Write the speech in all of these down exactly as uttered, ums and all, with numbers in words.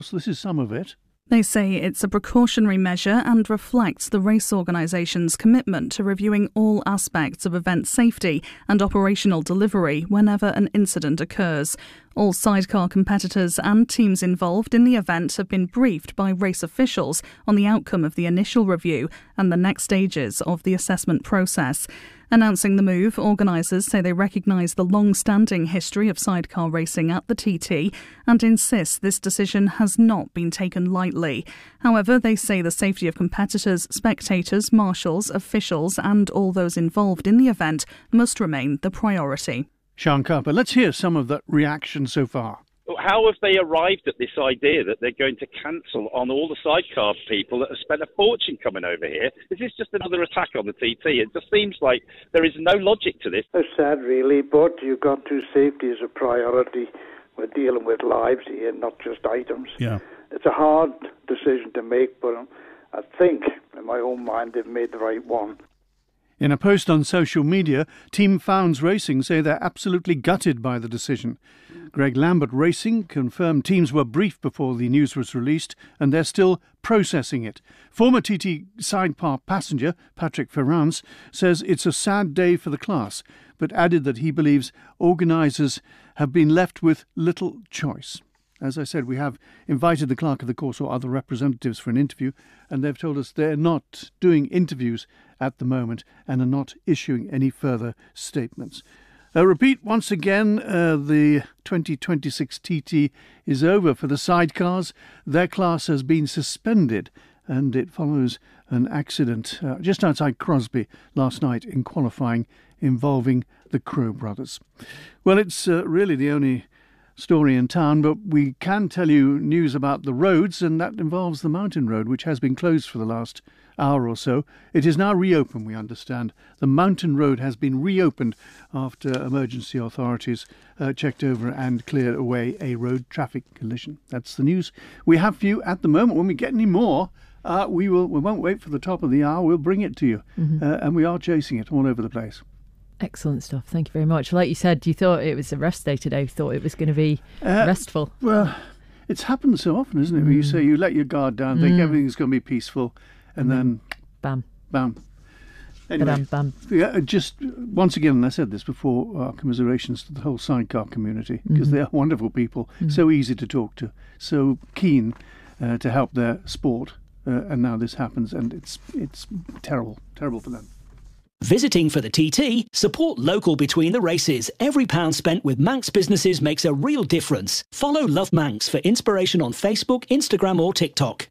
So this is some of it. They say it's a precautionary measure and reflects the race organisation's commitment to reviewing all aspects of event safety and operational delivery whenever an incident occurs. All sidecar competitors and teams involved in the event have been briefed by race officials on the outcome of the initial review and the next stages of the assessment process. Announcing the move, organisers say they recognise the long-standing history of sidecar racing at the T T and insist this decision has not been taken lightly. However, they say the safety of competitors, spectators, marshals, officials and all those involved in the event must remain the priority. Sean Carper, let's hear some of that reaction so far. How have they arrived at this idea that they're going to cancel on all the sidecar people that have spent a fortune coming over here? Is this just another attack on the T T? It just seems like there is no logic to this. It's sad, really, but you've got to safety as a priority. We're dealing with lives here, not just items. Yeah. It's a hard decision to make, but I think, in my own mind, they've made the right one. In a post on social media, Team Founds Racing say they're absolutely gutted by the decision. Greg Lambert Racing confirmed teams were briefed before the news was released and they're still processing it. Former T T sidecar passenger Patrick Ferrance says it's a sad day for the class, but added that he believes organisers have been left with little choice. As I said, we have invited the clerk of the course or other representatives for an interview, and they've told us they're not doing interviews at the moment and are not issuing any further statements. Uh, repeat once again, uh, the twenty twenty-six T T is over for the sidecars. Their class has been suspended, and it follows an accident uh, just outside Crosby last night in qualifying involving the Crowe brothers. Well, it's uh, really the only story in town, but we can tell you news about the roads, and that involves the mountain road, which has been closed for the last hour or so. It is now reopened, we understand. The mountain road has been reopened after emergency authorities uh, checked over and cleared away a road traffic collision. That's the news we have for you at the moment. When we get any more, uh, we will we won't wait for the top of the hour. We'll bring it to you, mm-hmm. uh, and we are chasing it all over the place. Excellent stuff. Thank you very much. Like you said, you thought it was a rest day today. Thought it was going to be uh, restful. Well, it's happened so often, isn't it? Mm. When you say you let your guard down, think mm. everything's going to be peaceful, and mm. then bam, bam. Anyway, bam, bam. Yeah, just once again, and I said this before, our commiserations to the whole sidecar community, because mm-hmm. they are wonderful people, mm. so easy to talk to, so keen uh, to help their sport, uh, and now this happens, and it's it's terrible, terrible for them. Visiting for the T T? Support local between the races. Every pound spent with Manx businesses makes a real difference. Follow Love Manx for inspiration on Facebook, Instagram or TikTok.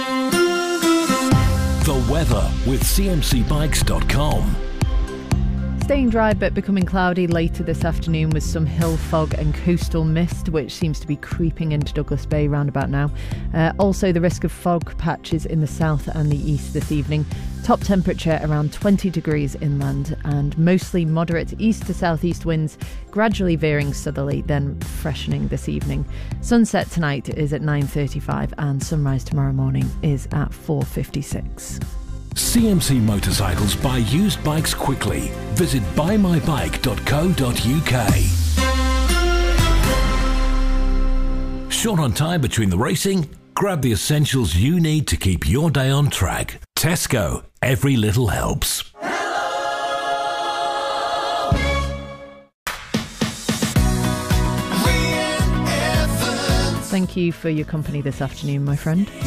The weather with C M C bikes dot com. Staying dry but becoming cloudy later this afternoon with some hill fog and coastal mist, which seems to be creeping into Douglas Bay round about now. Uh, also the risk of fog patches in the south and the east this evening. Top temperature around twenty degrees inland and mostly moderate east to southeast winds, gradually veering southerly, then freshening this evening. Sunset tonight is at nine thirty-five and sunrise tomorrow morning is at four fifty-six. C M C Motorcycles buy used bikes quickly. Visit buy my bike dot co dot U K. Short on time between the racing? Grab the essentials you need to keep your day on track. Tesco, every little helps. Thank you for your company this afternoon, my friend.